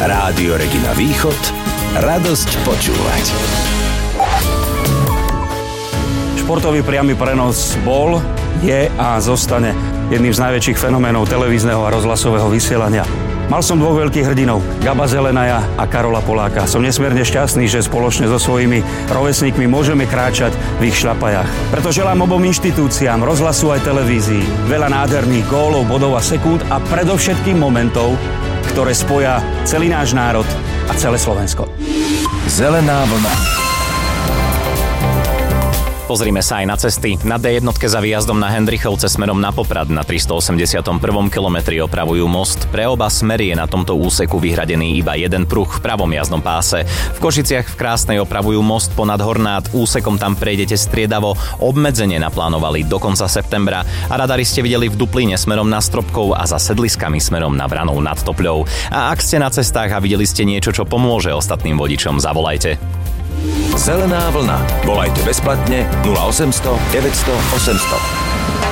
Rádio Regina Východ, radosť počúvať. Športový priamy prenos bol, je a zostane jedným z najväčších fenoménov televízneho a rozhlasového vysielania. Mal som dvoch veľkých hrdinov, Gaba Zelenaja a Karola Poláka. Som nesmierne šťastný, že spoločne so svojimi rovesníkmi môžeme kráčať v ich šľapajách. Preto želám obom inštitúciám, rozhlasu aj televízii, veľa nádherných gólov, bodov a sekúnd a predovšetkým momentov, ktoré spoja celý náš národ a celé Slovensko. Zelená vlna. Pozrime sa aj na cesty. Na D1 za výjazdom na Hendrichovce smerom na Poprad na 381. kilometri opravujú most. Pre oba smery je na tomto úseku vyhradený iba jeden pruh v pravom jazdnom páse. V Košiciach v Krásnej opravujú most ponad Hornát. Úsekom tam prejdete striedavo. Obmedzenie naplánovali do konca septembra a radary ste videli v Dupline smerom na Stropkov a za sedliskami smerom na Vranov nad Topľou. A ak ste na cestách a videli ste niečo, čo pomôže ostatným vodičom, zavolajte. Zelená vlna. Volajte bezplatne 0800 900 800.